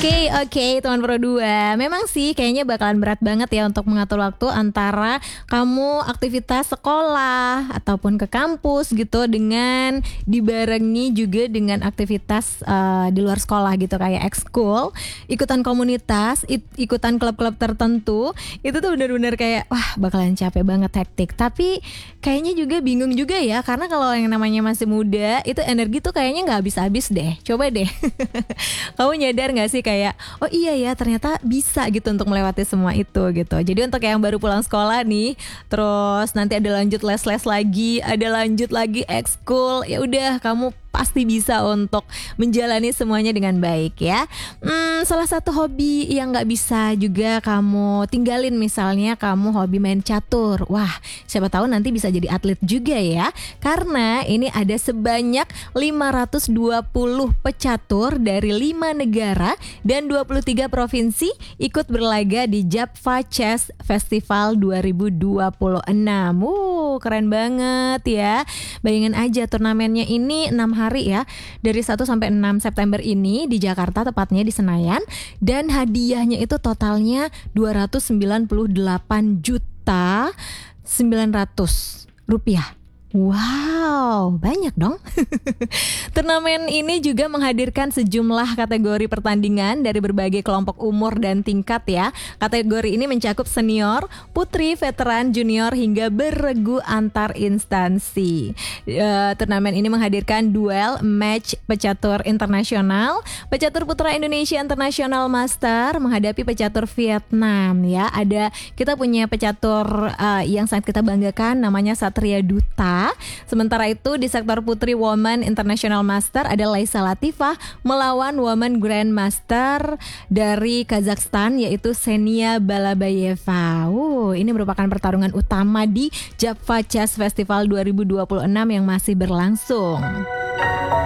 Oke, teman Pro 2. Memang sih kayaknya bakalan berat banget ya untuk mengatur waktu antara kamu aktivitas sekolah ataupun ke kampus gitu dengan dibarengi juga dengan aktivitas di luar sekolah gitu kayak ekskul, ikutan komunitas, ikutan klub-klub tertentu. Itu tuh benar-benar kayak wah bakalan capek banget, hektik. Tapi kayaknya juga bingung juga ya karena kalau yang namanya masih muda itu energi tuh kayaknya nggak habis-habis deh. Coba deh. Kamu nyadar nggak sih kayak oh iya ya ternyata bisa gitu untuk melewati semua itu gitu. Jadi untuk yang baru pulang sekolah nih, terus nanti ada lanjut les-les lagi, ada lanjut lagi ekskul, ya udah kamu pasti bisa untuk menjalani semuanya dengan baik ya. Salah satu hobi yang nggak bisa juga kamu tinggalin misalnya kamu hobi main catur. Wah, siapa tahu nanti bisa jadi atlet juga ya. Karena ini ada sebanyak 520 pecatur dari 5 negara dan 23 provinsi ikut berlaga di Java Chess Festival 2026. Keren banget ya. Bayangin aja turnamennya ini 6 hari ya, dari 1 sampai 6 September ini di Jakarta, tepatnya di Senayan, dan hadiahnya itu totalnya 298.900.000 rupiah. Wow, banyak dong. Turnamen ini juga menghadirkan sejumlah kategori pertandingan dari berbagai kelompok umur dan tingkat ya. Kategori ini mencakup senior, putri, veteran, junior hingga beregu antar instansi. Turnamen ini menghadirkan duel match pecatur internasional, pecatur putra Indonesia International Master menghadapi pecatur Vietnam ya. Kita punya pecatur yang sangat kita banggakan namanya Satria Duta. Sementara itu di sektor putri Woman International Master ada Laisa Latifah melawan Woman Grandmaster dari Kazakhstan yaitu Senia Balabayeva. Ini merupakan pertarungan utama di Java Chess Festival 2026 yang masih berlangsung.